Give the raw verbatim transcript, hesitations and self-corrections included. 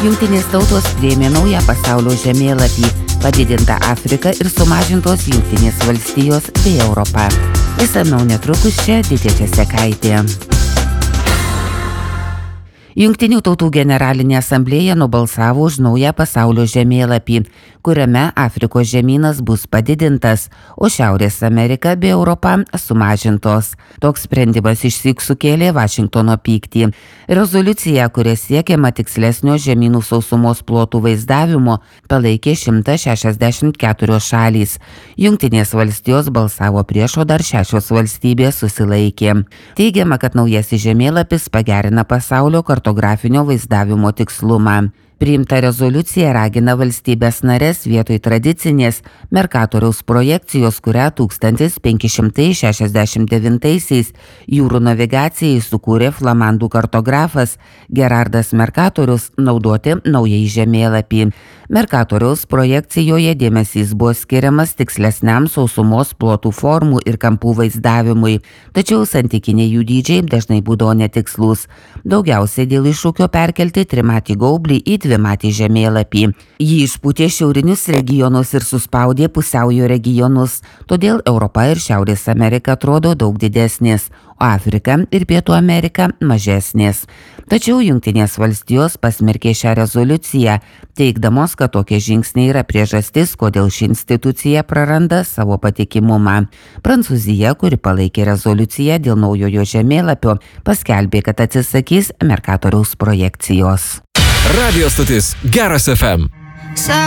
Jungtinės tautos priėmė naują pasaulio žemėlapį, padidinta Afrika ir sumažintos Jungtinės valstijos bei Europa. Išsamiau netrukus čia Didė Česekaitė. Jungtinių tautų generalinė asamblėja nubalsavo už naują pasaulio žemėlapį, kuriame Afrikos žemynas bus padidintas, o Šiaurės Amerika bei Europa sumažintos. Toks sprendimas išsyk sukėlė Vašingtono pyktį. Rezoliucija, kuria siekiama tikslesnio žemynų sausumos plotų vaizdavimo, palaikė šimtas šešiasdešimt keturios šalys. Jungtinės valstijos balsavo prieš, o dar šešios valstybės susilaikė. Teigiama, kad naujasis žemėlapis pagerina pasaulio kartografinio vaizdavimo tikslumą. Priimta rezoliucija ragina valstybės narės vietoj tradicinės Mercatoriaus projekcijos, kurią tūkstantis penki šimtai šešiasdešimt devintaisiais jūrų navigacijai sukūrė flamandų kartografas Gerardas Mercatorius, naudoti naująjį žemėlapį. Mercatoriaus projekcijoje dėmesys buvo skiriamas tikslesniam sausumos plotų formų ir kampų vaizdavimui, tačiau santykiniai jų dydžiai dažnai būdavo netikslus. Daugiausiai dėl iššūkio perkelti trimatį gaublį į dvimatį žemėlapį. Jį išpūtė šiaurinius regionus ir suspaudė pusiaujo regionus, todėl Europa ir Šiaurės Amerika atrodo daug didesnės, o Afrika ir Pietų Amerika mažesnės. Tačiau Jungtinės valstijos pasmerkė šią rezoliuciją, teigdamos, kad tokie žingsniai yra priežastis, kodėl ši institucija praranda savo patikimumą. Prancūzija, kuri palaikė rezoliuciją dėl naujojo žemėlapio, paskelbė, kad atsisakys Mercatoriaus projekcijos. Radio stotis Geras F M.